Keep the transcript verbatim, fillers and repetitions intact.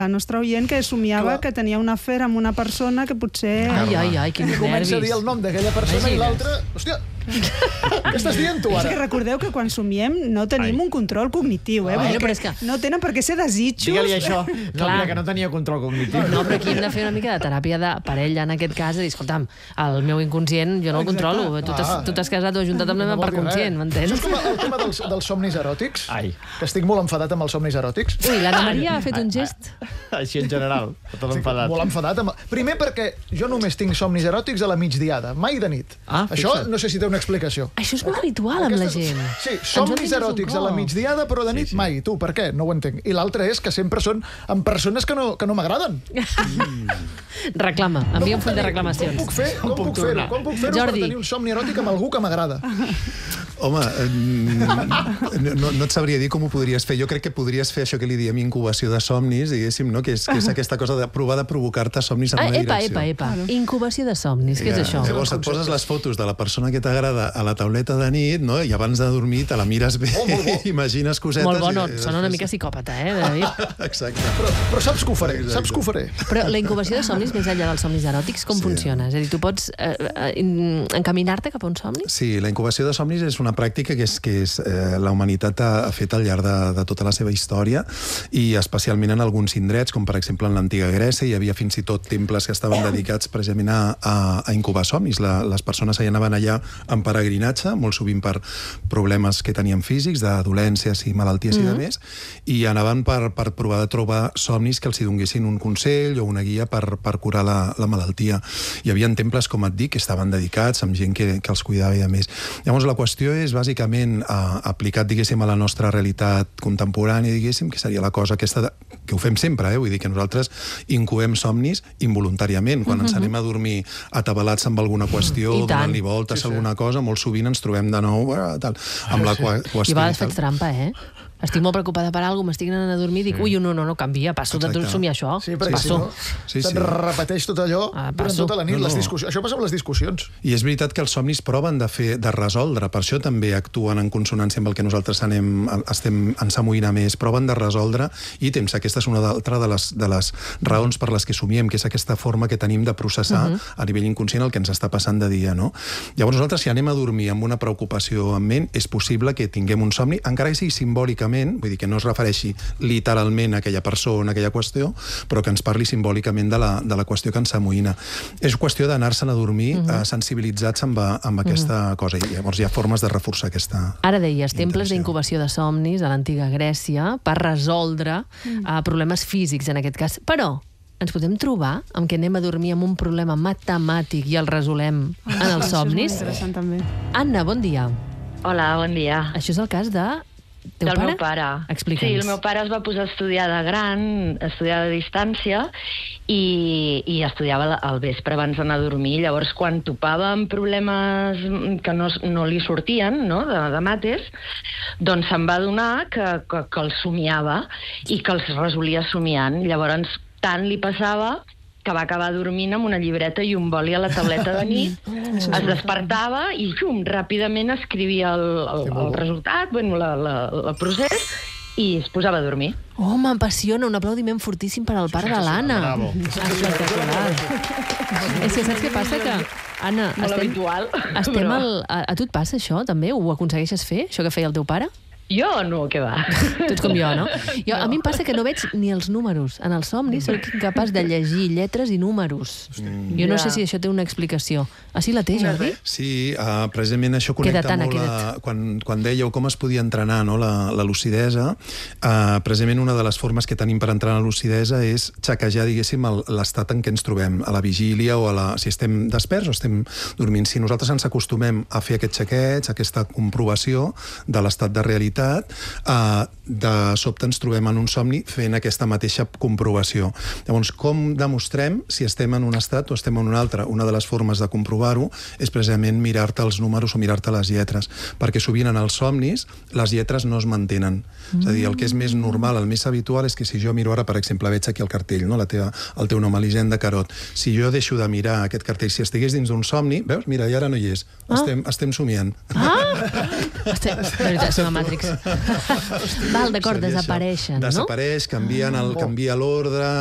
la nostra oient que somiava que tenia una afer amb una persona que potser... Ai, ai, ai, quins nervis. Comença a dir el nom d'aquella persona i l'altra... Hòstia, què estàs dient tu ara? És que recordeu que quan somiem no tenim un control cognitiu, eh? Bueno, però és que... No tenen per què ser desitjos. Digue-li això. No, mira, que no tenia control cognitiu. No, però aquí hem de fer una mica de teràpia de parella en aquest cas, i dir, escolta'm, el meu inconscient jo no el controlo. Tu t'has casat o ajuntat amb la meva part conscient, m'entens? Això és com el tema dels, dels somnis eròtics. Ai. Que estic molt enfadat amb els somnis eròtics. Ui, l'Anna Maria ha fet un gest. Així en general, tot enfadat. Molt enfadat. Amb... Primer perquè jo només tinc somnis eròtics a la migdiada, mai de nit. Ah, Això fixa't. no sé si té una explicació. Això és molt habitual amb la gent. Sí, somnis eròtics a la migdiada, però de nit mai. Tu, per què? No ho entenc. I l'altre és que sempre són amb persones que no, que no m'agraden. Reclama, envia un full de reclamacions. Com puc fer? Com puc fer-ho? Com puc fer-ho per tenir un somni eròtic amb algú que m'agrada? Home, no, no et sabria dir com ho podries fer. Jo crec que podries fer això que li diem incubació de somnis, diguéssim, no? Que és, que és aquesta cosa de provar de provocar-te somnis en Ah, una epa, direcció. epa, epa. Incubació de somnis, què és això? Llavors et poses les fotos de la persona que t'agrada a la tauleta de nit, no? I abans de dormir te la mires bé, Oh, molt bo. imagines cosetes... Molt bo, no, i- i sona una després- mica psicòpata, eh, David? Exacte. Però, però saps que ho faré, Exacte. saps que ho faré. Però la incubació de somnis, més enllà dels somnis eròtics, com Sí. funciona? És a dir, tu pots eh, eh, encaminar-te cap a un somni? Sí, la incubació de somnis és una pràctica que, és, que és, eh, la humanitat ha, ha fet al llarg de, de tota la seva història, i especialment en alguns indrets, com per exemple en l'antiga Grècia, hi havia fins i tot temples que estaven dedicats precisament a, a, a incubar somnis. La, les persones hi anaven allà en peregrinatge, molt sovint per problemes que tenien físics, de dolències i malalties mm -hmm. i de més, i anaven per, per provar de trobar somnis que els hi donessin un consell o una guia per, per curar la, la malaltia. Hi havia temples, com et dic, que estaven dedicats amb gent que, que els cuidava i de més. Llavors, la qüestió és, bàsicament, eh, aplicat, diguéssim, a la nostra realitat contemporània, diguéssim, que seria la cosa aquesta, de, que ho fem sempre, eh? Vull dir que nosaltres incubem somnis involuntàriament. Quan mm-hmm. ens anem a dormir atabalats amb alguna qüestió, donant-li voltes Sí, a sí. alguna cosa, molt sovint ens trobem de nou eh, tal, amb la qüestió. I a vegades faig trampa, eh? Estic molt preocupada per alguna cosa, m'estic anant a dormir i dic, ui, no, no, no, canvia, passo de Exacte. somiar això. Sí, perquè si passo. no, Sí, se't sí. repeteix tot allò Ah, durant passo. tota la nit. No, Les no. discussions. Això passa amb les discussions. I és veritat que els somnis proven de fer, de resoldre, per això també actuen en consonància amb el que nosaltres anem, estem, ens amoïna més, proven de resoldre, i temps, aquesta és una altra de les, de les raons per les que somiem, que és aquesta forma que tenim de processar uh -huh. a nivell inconscient el que ens està passant de dia, no? Llavors nosaltres, si anem a dormir amb una preocupació en ment, és possible que tinguem un somni, encara que sigui simbòlicament, vull dir que no es refereixi literalment a aquella persona, a aquella qüestió, però que ens parli simbòlicament de la, de la qüestió que ens amoïna. És qüestió d'anar-se'n a dormir uh -huh. eh, sensibilitzats amb, amb aquesta uh -huh. cosa, i llavors hi ha formes de reforçar aquesta... Ara deies, temples d'incubació de somnis a l'antiga Grècia per resoldre mm. uh, problemes físics, en aquest cas. Però ens podem trobar amb que anem a dormir amb un problema matemàtic i el resolem en els somnis? Això és molt interessant, també. Anna, bon dia. Hola, bon dia. Això és el cas de... Teu Del pare? meu pare. Explica'ns. Sí, el meu pare es va posar a estudiar de gran, a estudiar de distància, i, i estudiava al vespre abans d'anar a dormir. Llavors, quan topava amb problemes que no, no li sortien, no?, de, de mates, doncs se'n va adonar que, que, que els somiava i que els resolia somiant. Llavors, tant li passava que va acabar dormint amb una llibreta i un boli a la tauleta de nit, es despertava i, xum, ràpidament escrivia el, el, el resultat, bueno, la, la, el procés, i es posava a dormir. Oh, m'apassiona, un aplaudiment fortíssim per al pare de l'Anna. Bravo. Espectacular. És que saps què passa? Que, Anna, Molt estem, habitual, estem però- al, a, a tu et passa això, també? Ho aconsegueixes fer, això que feia el teu pare? Jo no, què va. Tu ets com jo, no? Jo, no. A mi em passa que no veig ni els números. En els somnis soc incapaç de llegir lletres i números. Mm. Jo no Ja. sé si això té una explicació. Ah, sí la té, Jordi? Sí, uh, precisament això connecta Queda't, Anna, molt queda't. a, quan, quan dèieu com es podia entrenar, no?, la, la lucidesa. Uh, precisament una de les formes que tenim per entrenar la lucidesa és xequejar, diguéssim, el- l'estat en què ens trobem, a la vigília o a la, si estem desperts o estem dormint. Si nosaltres ens acostumem a fer aquest xequeig, aquesta comprovació de l'estat de realitat, uh, de sobte ens trobem en un somni fent aquesta mateixa comprovació. Llavors, com demostrem si estem en un estat o estem en un altre? Una de les formes de comprovar-ho és precisament mirar-te els números o mirar-te les lletres, perquè sovint en els somnis les lletres no es mantenen. Mm. És a dir, el que és més normal, el més habitual és que si jo miro ara, per exemple, veig aquí el cartell, no? la teva, el teu nom, Elisenda Carot. Si jo deixo de mirar aquest cartell, si estigués dins d'un somni, veus? Mira, i ara no hi és. Ah. Estem, estem somiant. Ah! Estem, de veritat, som a Matrix. Val, d'acord, Seria això. desapareixen, no? Desapareix, canvien el, canvia l'ordre,